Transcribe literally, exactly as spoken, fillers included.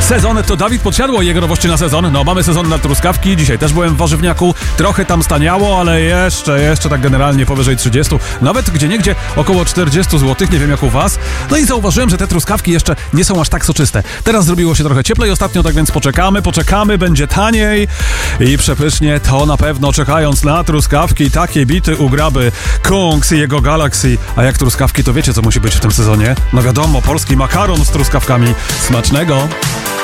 Sezon to Dawid Podsiadło i jego nowości na sezon. No, mamy sezon na truskawki. Dzisiaj też byłem w warzywniaku. Trochę tam staniało, ale jeszcze, jeszcze tak generalnie powyżej trzydzieści. Nawet gdzieniegdzie około czterdzieści złotych. Nie wiem jak u was. No i zauważyłem, że te truskawki jeszcze nie są aż tak soczyste. Teraz zrobiło się trochę cieplej ostatnio, tak więc poczekamy, poczekamy. Będzie taniej i przepysznie. To na pewno, czekając na truskawki. Takie bity ugraby Kungs i jego Galaxy. A jak truskawki, to wiecie co musi być w tym sezonie? No wiadomo, polski makaron z truskawkami. Smacznego!